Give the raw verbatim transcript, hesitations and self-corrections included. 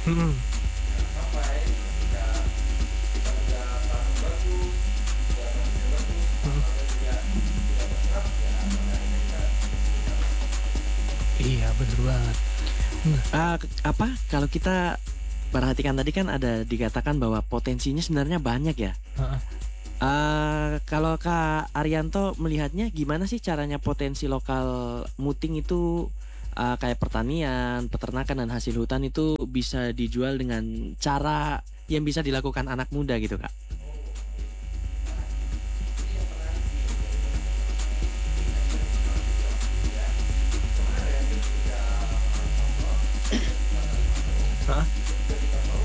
Mhm. Jangan sampai ketika kita udah tanam bagus, udah tanamnya bagus, Mhm. asalnya juga tidak berserap, ya pada akhirnya kita tidak dapat. Iya, bener banget. Nah, Ah, ke- apa kalau kita perhatikan tadi kan ada dikatakan bahwa potensinya sebenarnya banyak ya. heeh. Ah, kalau Kak Arianto melihatnya gimana sih caranya potensi lokal muting itu ah, kayak pertanian, peternakan dan hasil hutan itu bisa dijual dengan cara yang bisa dilakukan anak muda gitu Kak? Oh, oke. Nah, ini yang menarik nih dari teman-teman muting dan tradisional di Jawa ya. Kemarin ketika Mas Anton ada di Kota Manado, Heeh.